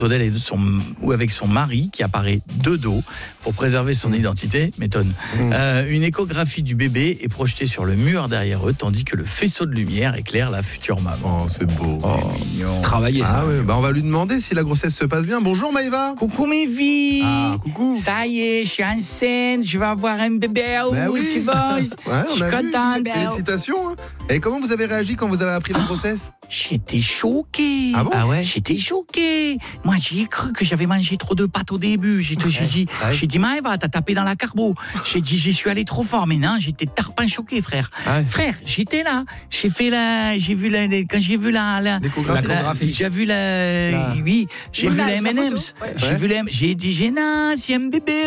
d'elle ou avec son mari qui apparaît de dos pour préserver son identité, m'étonne. Une échographie du bébé est projetée sur le mur derrière eux, tandis que le faisceau de lumière éclaire la future maman. Oh, c'est beau. Mignon. Travailler ça. Ah ouais, on va lui demander si la grossesse se passe bien. Bonjour Maëva. Coucou mes vies. Ah, coucou. Ça y est, je suis enceinte, je vais avoir un bébé. Oui. C'est bon. Ouais, Je suis on a vu. contente. Félicitations. Hein. Et comment vous avez réagi quand vous avez appris la grossesse? J'étais choqué. Ah bon? Ah ouais. J'étais choqué. Moi, j'ai cru que j'avais mangé trop de pâtes au début. J'ai dit, Maëva, t'as tapé dans la carbo. J'ai dit, j'y suis allé trop fort. Mais non, j'étais tarpin choqué, frère. Ouais. Frère, j'étais là. J'ai vu L'échographie. j'ai vu la M&M's. J'ai dit, Géna, c'est un bébé.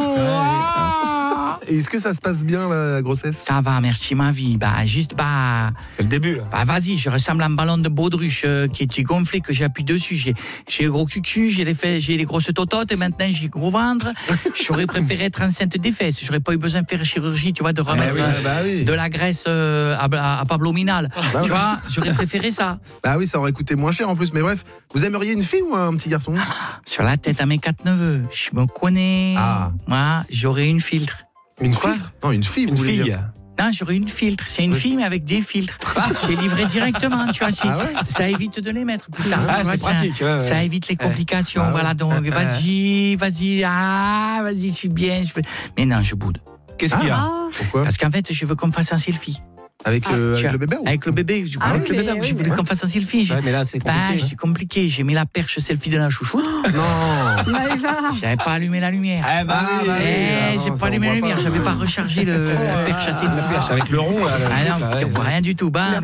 Et est-ce que ça se passe bien la grossesse? Ça va, merci ma vie. C'est le début là. Vas-y, je ressemble à un ballon de baudruche qui est gonflé, que j'appuie dessus. J'ai le gros cucu, j'ai les grosses tototes, et maintenant j'ai le gros ventre. J'aurais préféré être enceinte des fesses. J'aurais pas eu besoin de faire chirurgie, tu vois, de remettre de la graisse à abdominale. Tu vois, j'aurais préféré ça. Bah oui, ça aurait coûté moins cher en plus. Mais bref, vous aimeriez une fille ou un petit garçon? Sur la tête à mes 4 neveux, je me connais. Moi, j'aurais une filtre. Une filtre? Non, une fille. Une fille. Non, j'aurais une filtre. C'est une fille, mais avec des filtres. C'est livré directement, tu vois. Ça évite de les mettre plus tard. Ah, c'est pratique. Ça évite les complications. Voilà, donc vas-y, je suis bien. Mais non, je boude. Qu'est-ce qu'il y a? Pourquoi? Parce qu'en fait, je veux qu'on fasse un selfie. Avec le bébé ou... Avec le bébé. Je voulais qu'on fasse un selfie. Ouais, mais là, c'est compliqué. C'est compliqué. J'ai mis la perche selfie de la chouchoute. Non. J'avais pas allumé la lumière. J'ai pas allumé la lumière. J'avais pas rechargé la perche à selfie. Avec le rond là. Ah non, on voit rien du tout.